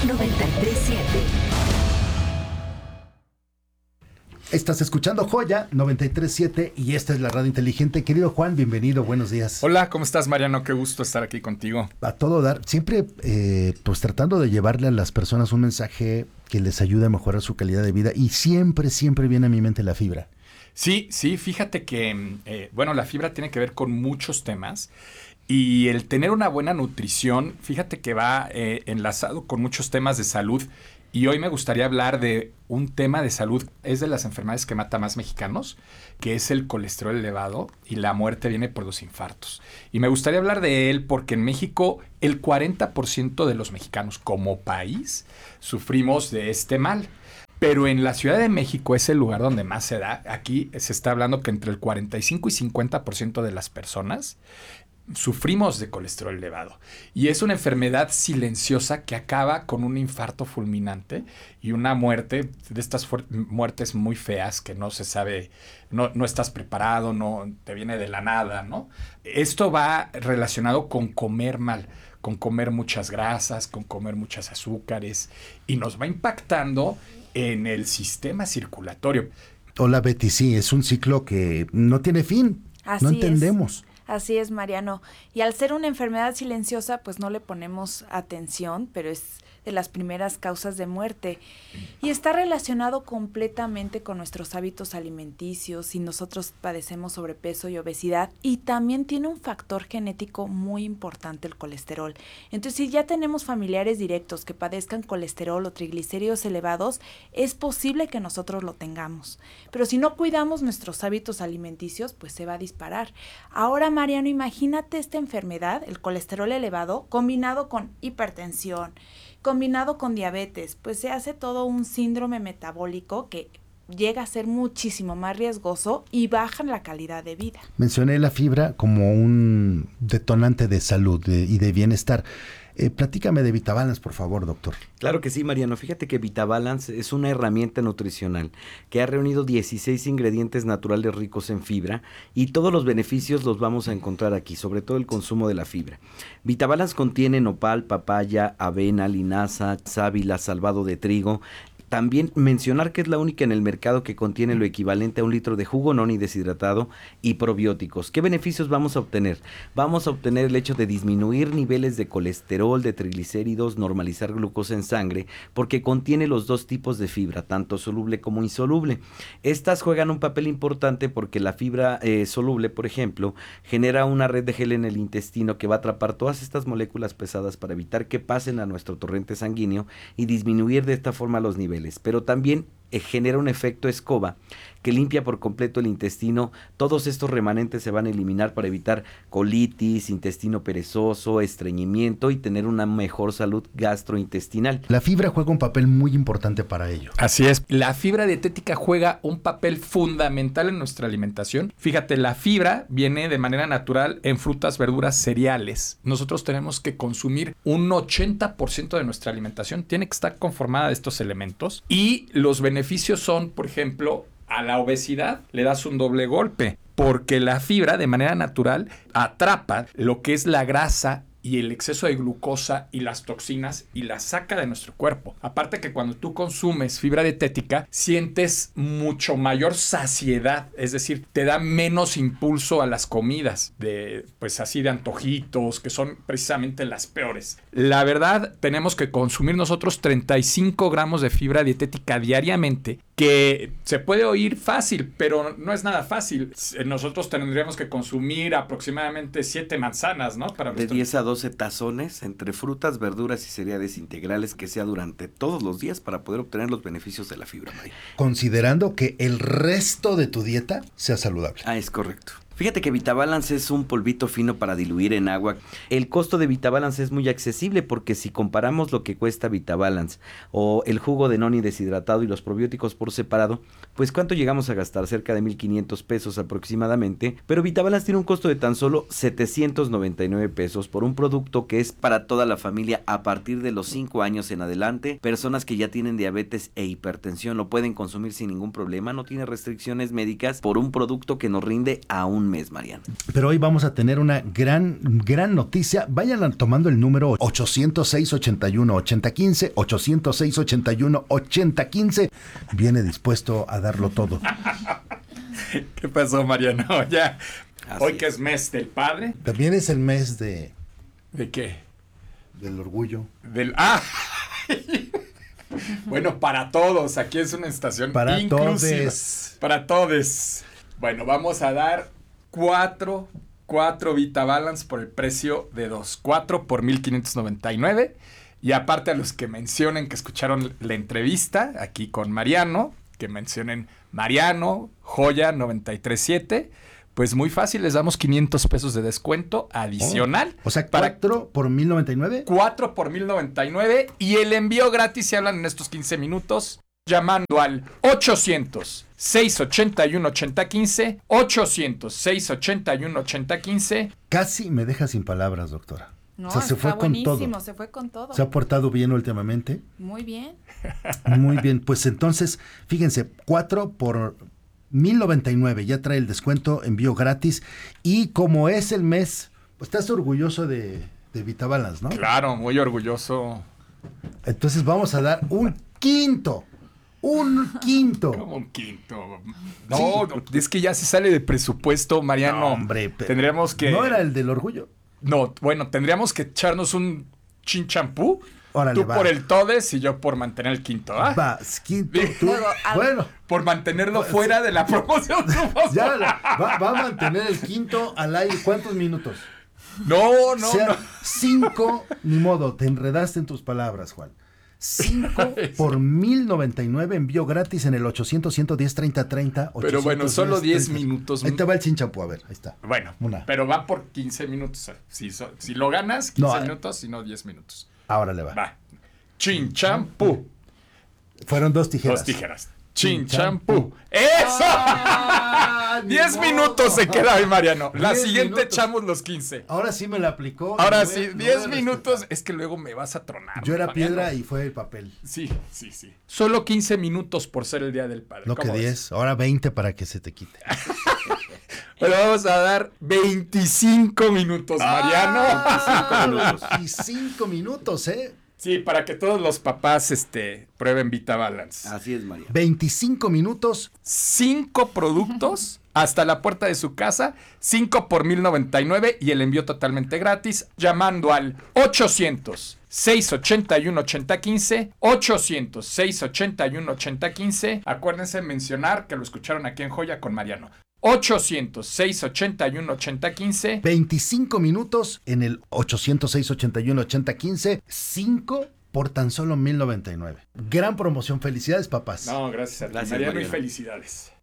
93.7. Estás escuchando Joya 93.7 y esta es la radio inteligente. Querido Juan, bienvenido, buenos días. Hola, ¿cómo estás, Mariano? Qué gusto estar aquí contigo. A todo dar, siempre pues tratando de llevarle a las personas un mensaje que les ayude a mejorar su calidad de vida y siempre viene a mi mente la fibra. Sí, fíjate que, la fibra tiene que ver con muchos temas y el tener una buena nutrición, fíjate que va enlazado con muchos temas de salud. Y hoy me gustaría hablar de un tema de salud, es de las enfermedades que mata más mexicanos, que es el colesterol elevado y la muerte viene por los infartos. Y me gustaría hablar de él porque en México el 40% de los mexicanos como país sufrimos de este mal. Pero en la Ciudad de México es el lugar donde más se da. Aquí se está hablando que entre el 45 y 50% de las personas sufrimos de colesterol elevado y es una enfermedad silenciosa que acaba con un infarto fulminante y una muerte de estas muertes muy feas que no se sabe, no estás preparado, no te viene de la nada, ¿no? Esto va relacionado con comer mal, con comer muchas grasas, con comer muchos azúcares y nos va impactando en el sistema circulatorio. Hola Betty, sí, es un ciclo que no tiene fin, no entendemos. Así es, Mariano. Y al ser una enfermedad silenciosa, pues no le ponemos atención, pero es de las primeras causas de muerte. Y está relacionado completamente con nuestros hábitos alimenticios, si nosotros padecemos sobrepeso y obesidad. Y también tiene un factor genético muy importante, el colesterol. Entonces, si ya tenemos familiares directos que padezcan colesterol o triglicéridos elevados, es posible que nosotros lo tengamos. Pero si no cuidamos nuestros hábitos alimenticios, pues se va a disparar. Ahora, Mariano, imagínate esta enfermedad, el colesterol elevado, combinado con hipertensión, combinado con diabetes, pues se hace todo un síndrome metabólico que llega a ser muchísimo más riesgoso y baja la calidad de vida. Mencioné la fibra como un detonante de salud y de bienestar. Platícame de VitaBalance, por favor, doctor. Claro que sí, Mariano. Fíjate que VitaBalance es una herramienta nutricional que ha reunido 16 ingredientes naturales ricos en fibra y todos los beneficios los vamos a encontrar aquí, sobre todo el consumo de la fibra. VitaBalance contiene nopal, papaya, avena, linaza, sábila, salvado de trigo. También mencionar que es la única en el mercado que contiene lo equivalente a 1 litro de jugo noni deshidratado y probióticos. ¿Qué beneficios vamos a obtener? Vamos a obtener el hecho de disminuir niveles de colesterol, de triglicéridos, normalizar glucosa en sangre, porque contiene los dos tipos de fibra, tanto soluble como insoluble. Estas juegan un papel importante porque la fibra soluble, por ejemplo, genera una red de gel en el intestino que va a atrapar todas estas moléculas pesadas para evitar que pasen a nuestro torrente sanguíneo y disminuir de esta forma los niveles. Pero también genera un efecto escoba que limpia por completo el intestino. Todos estos remanentes se van a eliminar para evitar colitis, intestino perezoso, estreñimiento y tener una mejor salud gastrointestinal. La fibra juega un papel muy importante para ello. Así es. La fibra dietética juega un papel fundamental en nuestra alimentación. Fíjate, la fibra viene de manera natural en frutas, verduras, cereales. Nosotros tenemos que consumir un 80% de nuestra alimentación. Tiene que estar conformada de estos elementos y los beneficios son, por ejemplo, a la obesidad le das un doble golpe, porque la fibra de manera natural atrapa lo que es la grasa y el exceso de glucosa y las toxinas y las saca de nuestro cuerpo. Aparte que cuando tú consumes fibra dietética, sientes mucho mayor saciedad, es decir, te da menos impulso a las comidas, pues así de antojitos, que son precisamente las peores. La verdad, tenemos que consumir nosotros 35 gramos de fibra dietética diariamente, que se puede oír fácil, pero no es nada fácil. Nosotros tendríamos que consumir aproximadamente 7 manzanas, ¿no? De 10 a 12 tazones entre frutas, verduras y cereales integrales, que sea durante todos los días para poder obtener los beneficios de la fibra, María. Considerando que el resto de tu dieta sea saludable. Es correcto. Fíjate que VitaBalance es un polvito fino para diluir en agua. El costo de VitaBalance es muy accesible porque si comparamos lo que cuesta VitaBalance o el jugo de noni deshidratado y los probióticos por separado, pues ¿cuánto llegamos a gastar? Cerca de 1,500 pesos aproximadamente. Pero VitaBalance tiene un costo de tan solo 799 pesos por un producto que es para toda la familia a partir de los 5 años en adelante. Personas que ya tienen diabetes e hipertensión lo pueden consumir sin ningún problema. No tiene restricciones médicas por un producto que nos rinde a un un mes, Mariano. Pero hoy vamos a tener una gran noticia. Vayan tomando el número 806-81-8015, 806-81-8015. Viene dispuesto a darlo todo. ¿Qué pasó, Mariano? Ya. Así Hoy que es mes del padre. También es el mes ¿De qué? del orgullo. Bueno, para todos. Aquí es una estación Para inclusiva. todes. Para todos. Bueno, vamos a dar 4 VitaBalance por el precio de 2. 4 por 1,599. Y aparte a los que mencionen que escucharon la entrevista aquí con Mariano, que mencionen Mariano, Joya 937, pues muy fácil, les damos 500 pesos de descuento adicional. O sea, 4 por 1,099. 4 por 1,099 y el envío gratis si hablan en estos 15 minutos llamando al 800-681-8015, 800-681-8015. Casi me deja sin palabras, doctora. No, o sea, se está fue con buenísimo, todo. se fue con todo. Se ha portado bien últimamente. Muy bien. Muy bien, pues entonces, fíjense, 4 por 1,099, ya trae el descuento, envío gratis. Y como es el mes, pues estás orgulloso de VitaBalance, ¿no? Claro, muy orgulloso. Entonces vamos a dar un quinto. Un quinto. Como un quinto. No, es que ya se sale de presupuesto, Mariano. No, hombre, tendríamos que... ¿No era el del orgullo? No, bueno, tendríamos que echarnos un chinchampú. Órale, Tú va. por el todes y yo por mantener el quinto, ¿ah? Va, quinto, tú. Luego, Bueno, Por mantenerlo fuera de la promoción. ya va a mantener el quinto al aire. ¿Cuántos minutos? No. 5, ni modo, te enredaste en tus palabras, Juan. 5 por 1,099, envío gratis en el 800-110-3030. Pero bueno, solo 10 30. minutos. Ahí te va el chinchampú, a ver, ahí está. Bueno, Una. pero va por 15 minutos. Si lo ganas, 15 No, minutos, si no 10 minutos. Ahora le va. Va. Chinchampú. Fueron 2 tijeras. 2 tijeras. Chinchampú. ¡Eso! Ah, ni 10 modo. minutos se queda ahí, Mariano. La 10 siguiente minutos. echamos los 15. Ahora sí me la aplicó. Ahora No sí, voy 10 a minutos. respetar. Es que luego me vas a tronar. Yo era Mariano. piedra y fue el papel. Sí. Solo 15 minutos por ser el Día del Padre. No que ¿Cómo ves? 10, ahora 20 para que se te quite. Pero vamos a dar 25 minutos, Mariano. 25 minutos, ¿eh? Sí, para que todos los papás prueben VitaBalance. Así es, Mariano. 25 minutos. 5 productos hasta la puerta de su casa, 5 por 1,099 y el envío totalmente gratis, llamando al 800-681-8015, 800-681-8015. Acuérdense mencionar que lo escucharon aquí en Joya con Mariano. 800-681-8015. 25 minutos en el 806-81-8015. 5 por tan solo 1,099. Gran promoción. Felicidades, papás. No, gracias a ti, Gracias, Mariano, y Mariano. felicidades.